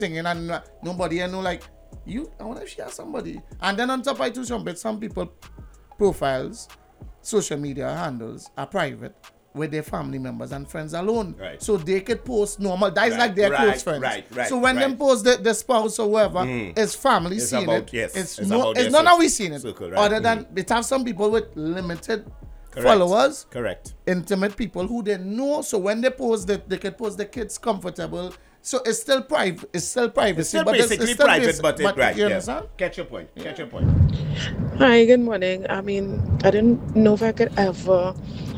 singing and nobody know like you. I wonder if she has somebody. And then on top I do some people profiles, social media handles are private with their family members and friends alone. Right. So they could post normal. That is like their close friends. Right. So when them post the spouse or whoever, it's family It's seeing about- it. yes, It's it's no. about It's their not how we seen it. circle, right. Other than it have some people with limited Correct. followers, Correct. intimate people who they know. So when they post that, they can post the kids comfortable. So it's still private. It's still privacy. It's still but basically it's still private, but it's right. You Yeah. understand? Catch your point. Catch your point. Hi, good morning. I mean, I didn't know if I could ever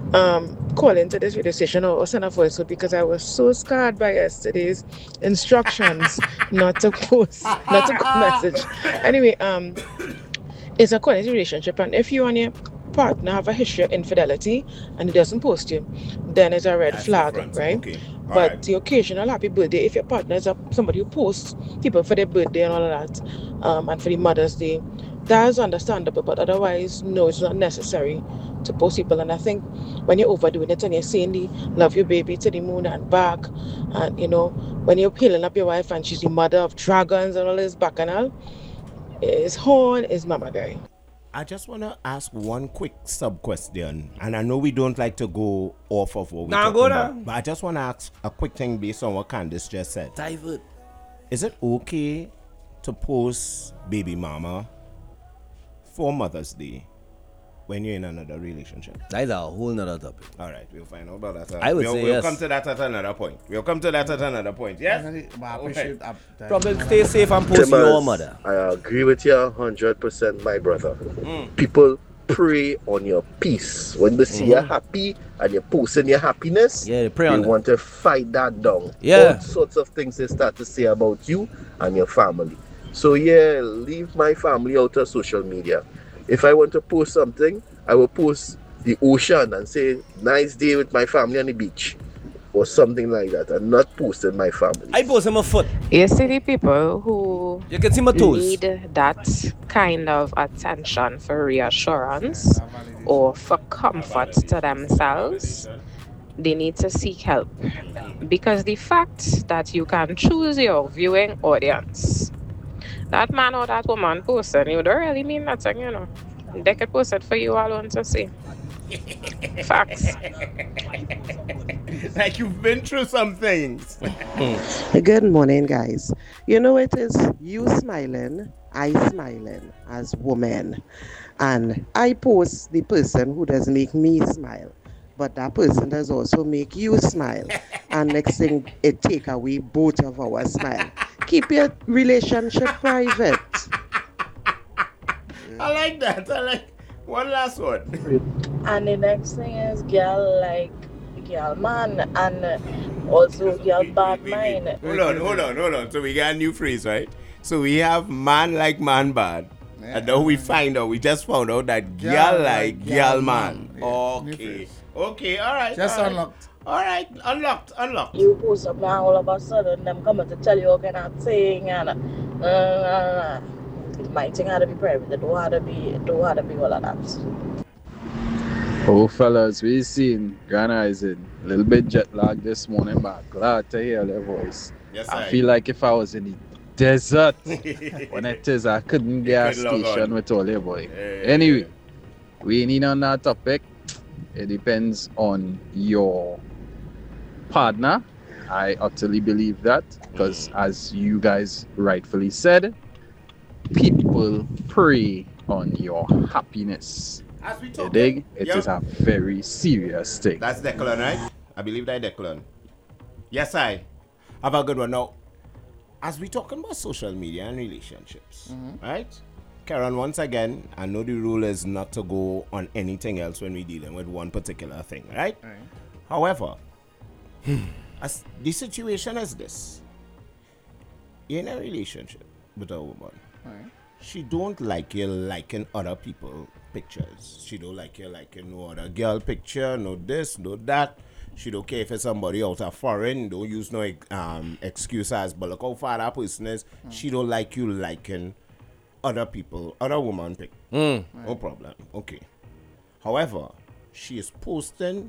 call into this radio station or send a voice note because I was so scarred by yesterday's instructions not to post, not to message. Anyway, it's a quality relationship, and if you and your partner have a history of infidelity and he doesn't post you, then it's a red That's flag, different. right? Okay. All But right. the occasional happy birthday, if your partner is somebody who posts people for their birthday and all of that, and for the Mother's Day, that is understandable. But otherwise, no, it's not necessary to post people. And I think when you're overdoing it and you're saying the love your baby to the moon and back, and when you're peeling up your wife and she's the mother of dragons and all this bacchanal, his horn is mama guy. I just want to ask one quick sub question, and I know we don't like to go off of what we're Nah, talking go about, down. but I just want to ask a quick thing based on what Candice just said. Divert. Is it okay to post baby mama for Mother's Day when you're in another relationship? That is a whole nother topic. All right, we'll find out about that. I would we'll, say we'll yes. come to that at another point. We'll come to that at another point. Yes? But I appreciate Probably stay safe and post your Timmers, mother. I agree with you 100%, my brother. People prey on your peace. When they see you happy and you're posting your happiness, Yeah, they prey on that. want to fight that down. Yeah. All sorts of things they start to say about you and your family. So yeah, leave my family out of social media. If I want to post something, I will post the ocean and say, nice day with my family on the beach. Or something like that, and not posting my family. I post my foot. You see the people who You can see my toes. need that kind of attention for reassurance or for comfort to themselves, they need to seek help. Because the fact that you can choose your viewing audience, that man or that woman posting, you don't really mean nothing. They could post it for you alone to see. Facts. Like you've been through some things. Good morning, guys. You know it is you smiling, I smiling as woman. And I post the person who does make me smile. But that person does also make you smile. And next thing, it take away both of our smile. Keep your relationship private. I like that. I like one last one. And the next thing is girl like girl man and also girl bad mind. Hold on. So we got a new phrase, right? So we have man like man bad. And then we just found out that girl like girl man. Yeah, new Okay. phrase. Okay, all right. Just all right. unlocked. All right, unlocked. You post something and all of a sudden them coming to tell you all kind of thing and my thing had to be private. It don't have to be all of that. Oh, fellas, we seen Grand Rising. A little bit jet lagged this morning, but glad to hear their voice. Yes, I I feel like if I was in the desert, when it is, I couldn't get a could log station on. with all your boy. Yeah. Anyway, we ain't in on that topic. It depends on your partner. I utterly believe that because, as you guys rightfully said, people prey on your happiness. As we You talk, dig? It Yep. is a very serious thing. That's Declan, right? I believe that Declan. Yes, I. Have a good one. Now, as we talking about social media and relationships, right? Karen, once again, I know the rule is not to go on anything else when we're dealing with one particular thing, right? However, as the situation is this. You're in a relationship with a woman. She don't like you liking other people pictures. She don't like you liking no other girl picture, no this, no that. She don't care if it's somebody out of foreign. Don't use no excuse as, but look how far that person is. She don't like you liking other people, other woman pic. No problem. Okay. However, she is posting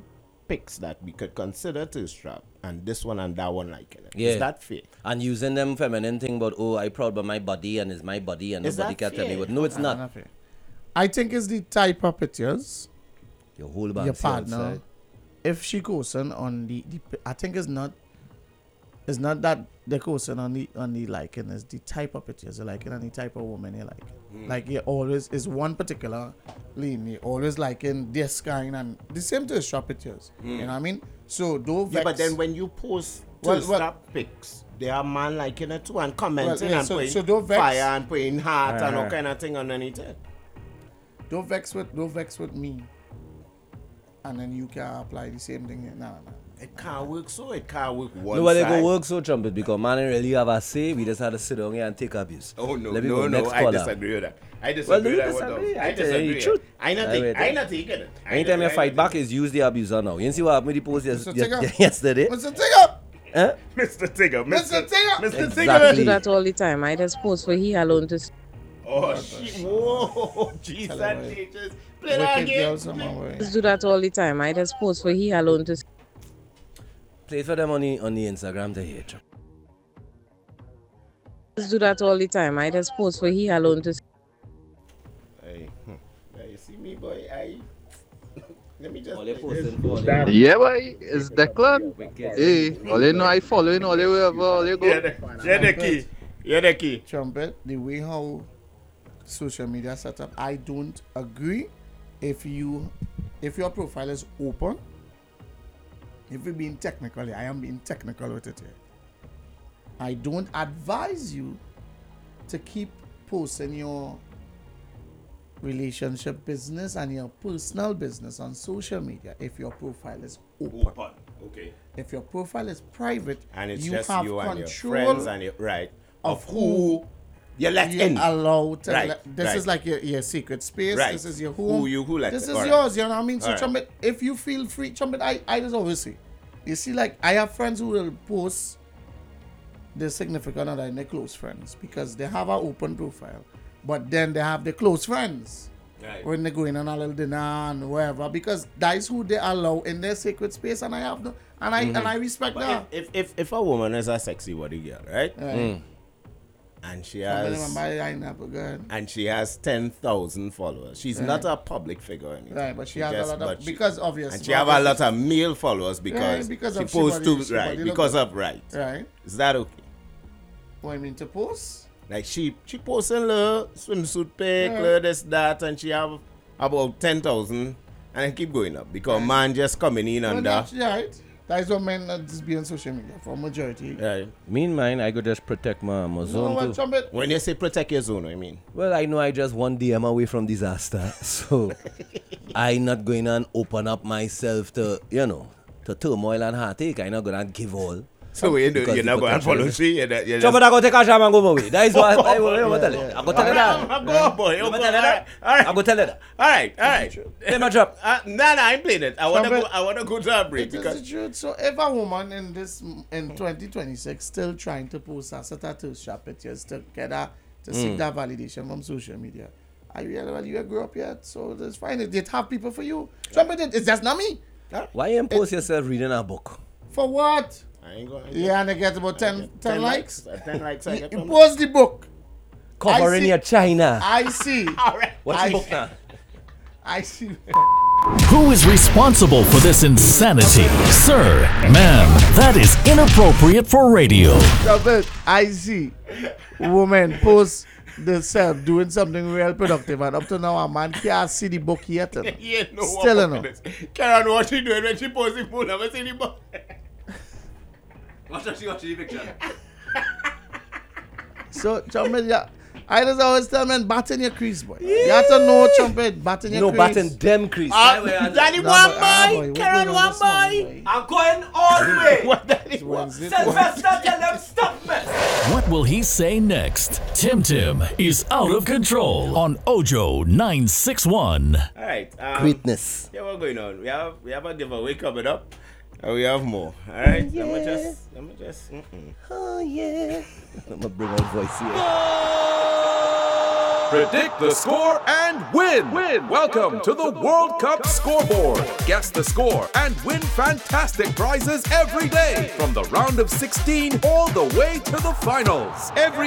pics that we could consider thirst trap, and this one and that one liking it. Yeah. Is that fair? And using them feminine thing about, oh, I proud about my body and it's my body and Is nobody that can tell me fair? what. No, it's not. I think it's the type of pictures Your whole body your partner, if she goes on the I think it's not that the question on the liking, is the type of pictures you liking and the type of woman you like. Like you always is one particular lane, you always liking this kind and the same to shop pictures. You know what I mean? So don't Yeah, vex. but then when you post Well, thirst trap pics, there are man liking it too and commenting Well, yeah, and so putting don't vex. fire and putting heart and all Right. kind of thing underneath it. don't vex with me. And then you can apply the same thing. No. It can't work so. It can't work one Nobody side. go work so trumpet because man didn't really have a say. We just had to sit down here and take abuse. Oh no, Let me go no, next I caller. disagree with that. I Well, disagree do with you that. disagree? I I tell you the disagree. truth. I not taking it. Anytime you fight back is use the abuser now. You see what happened with the post Mr. Tigger. yesterday? Mr. Tigger! Huh? Mr. Tigger. Mr. Tigger! Mr. Exactly. I do that all the time. I just post for he alone to Oh shit! Whoa, Jesus, Tell her Jesus. Play that Wicked again. girls on my way. just do that all the time. I just post for he alone to Play it for them on the Instagram to hear. Trump. just do that all the time. I just post for he alone to Hey, you see me, boy? Let me just. All they posting for all they- Yeah, boy, it's Declan. Hey, all you know I following all you wherever all you go. Yeah, the key. Yeah, the key. Trumpet, the way how social media set up, I don't agree. If your profile is open, if you're being technical, I am being technical with it here. I don't advise you to keep posting your relationship business and your personal business on social media if your profile is open. Okay. If your profile is private, And it's you just have you and your control friends and your right of who you let you in. allow to Right, this right. is like your secret space. Right. This is your home. Who let this in. is All right. yours, you know what I mean? So All right. Trumpet, if you feel free, Trumpet, I just always say, you see, like I have friends who will post their significant other and their close friends because they have an open profile, but then they have their close friends Right. when they go in on a little dinner and wherever because that is who they allow in their sacred space, and I have no and I respect that. But if a woman is a sexy body girl, right? Right. And she Somebody has remember I ain't never good. and she has 10,000 followers. She's not a public figure or anything. Right, but she has just- a lot but of she- because obviously and she have a lot of male followers because because she of posts she too right body because look of right. right. Is that okay? What you mean to post? Like she posting little swimsuit pic, Yeah. little this that, and she have about 10,000, and it keep going up because man just coming in Well, under. that's right. That is what men just be on social media for majority. Right. Me and mine, I could just protect my No, zone what too. Trumpet? When you say protect your zone, I mean. Well, I know I just one DM away from disaster, so I not going to open up myself to, to turmoil and heartache. I not going to give all. So you're Because not the going to follow potential- she. You're Chop it, I go take a shot and go my way. That is what I will tell you. I go tell you that. Go, boy. I go tell you that. I go tell you that. All right. Play my drop. No, I'm playing it. I wanna Trumpet. go. I wanna go to a break It is because the truth. So if a woman in 2026 still trying to post her tattoo shop pictures to get her to seek that validation from social media, are you well, you grew up yet? So that's fine. It have people for you. Trumpet, it's just not me. Why you impose yourself reading a book? For what? I ain't going. Yeah, and I get about 10 likes. 10 likes. I get You from post the book. Covering see- your China. I see. What's the book now? I see. Who is responsible for this insanity? Sir, ma'am, that is inappropriate for radio. Trumpet, I see. Woman post themselves doing something real productive, and up to now a man can't see the book yet. Yeah, no. Still enough. Karen, what she doing when she posting food? Never seen the book. Watch the picture. So, Trumpet, yeah, I just always tell men, bat in your crease, boy. You have to know, Trumpet, bat in your crease. batting them crease. Daddy No, one but- boy. boy, Karen what one going on this boy. I'm going all the way. What daddy It's one? Wednesday. Sylvester, tell them stop me. What will he say next? Tim is out of control on Ojo 961. All right. Greatness. Yeah, what's going on? We have a giveaway coming up. And we have more. All right. Let me just. Oh, yeah. I'm going to bring out voice here. Predict the score and win. Welcome to the World Cup Scoreboard. Guess the score and win fantastic prizes every day from the round of 16 all the way to the finals. Every